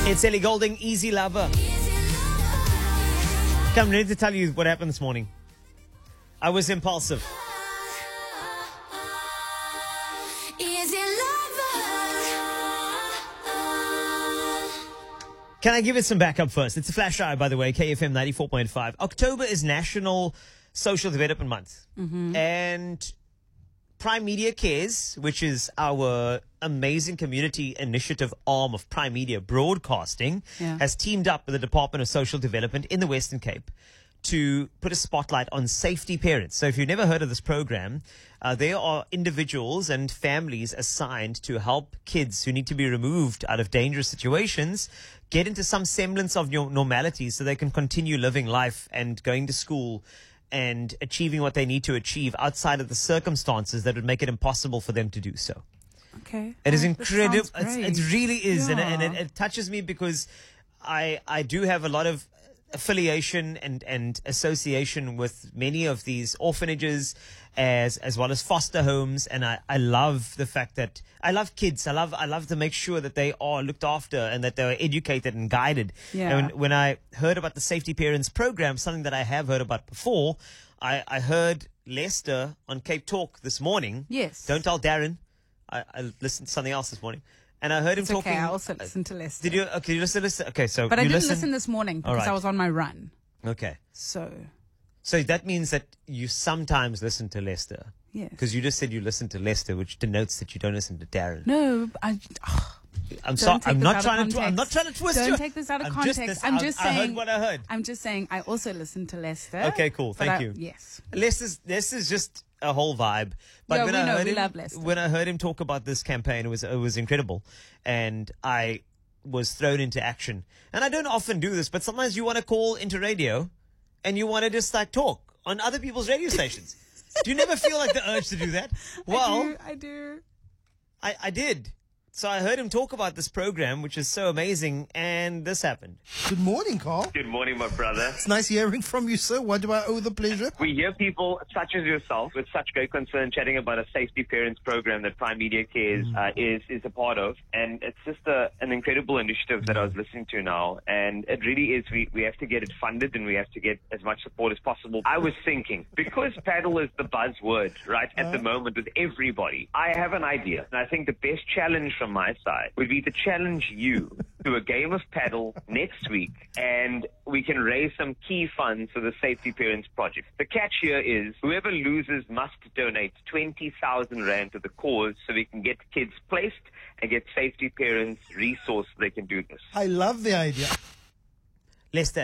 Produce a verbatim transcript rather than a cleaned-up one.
It's Ellie Goulding, Easy Lover. Come, ready to tell you what happened this morning. I was impulsive. Can I give it some backup first? It's a flash eye, by the way, K F M ninety-four point five. October is National Social Development Month. Mm-hmm. And Prime Media Cares, which is our amazing community initiative arm of Prime Media Broadcasting, yeah. has teamed up with the Department of Social Development in the Western Cape to put a spotlight on safety parents. So if you've never heard of this program, uh, there are individuals and families assigned to help kids who need to be removed out of dangerous situations get into some semblance of normality so they can continue living life and going to school and achieving what they need to achieve outside of the circumstances that would make it impossible for them to do so. Okay. It is incredible. It really is. Yeah. And, and it, it touches me because I I do have a lot of affiliation and, and association with many of these orphanages as as well as foster homes, and I, I love the fact that I love kids. I love I love to make sure that they are looked after and that they are educated and guided. Yeah. And when, when I heard about the Safety Parents program, something that I have heard about before, I, I heard Lester on Cape Talk this morning. Yes. Don't tell Darren. I, I listened to something else this morning. And I heard it's him talking. Okay, I also listened to Lester. Did you? Okay, you listen. listen okay, so but I you didn't listen? listen this morning because right. I was on my run. Okay. So. So that means that you sometimes listen to Lester. Yes. Because you just said you listen to Lester, which denotes that you don't listen to Darren. No, I. Oh, I'm sorry. I'm not trying to. I'm not trying to twist don't you. Don't take this out of I'm context. Just, I'm I, just I saying. I heard what I heard. I'm just saying. I also listen to Lester. Okay, cool. Thank I, you. Yes. Lester's. Lester's just a whole vibe. But yeah, when we I know. heard We him, love Lester. When I heard him talk about this campaign, it was it was incredible, and I was thrown into action. And I don't often do this, but sometimes you want to call into radio, and you want to just like talk on other people's radio stations. Do you never feel like the urge to do that? Well, I do. I do. I, I did. So I heard him talk about this program, which is so amazing, and this happened. Good morning, Carl. Good morning, my brother. It's nice hearing from you, sir. Why do I owe the pleasure? We hear people such as yourself with such great concern chatting about a Safety Parents program that Prime Media Cares mm. uh, is is a part of, and it's just a, an incredible initiative that I was listening to now, and it really is. We, we have to get it funded, and we have to get as much support as possible. I was thinking, because paddle is the buzzword right at uh. the moment with everybody, I have an idea, and I think the best challenge from my side would be to challenge you to a game of paddle next week, and we can raise some key funds for the Safety Parents project. The catch here is whoever loses must donate twenty thousand rand to the cause so we can get kids placed and get Safety Parents resourced so they can do this. I love the idea. Lester,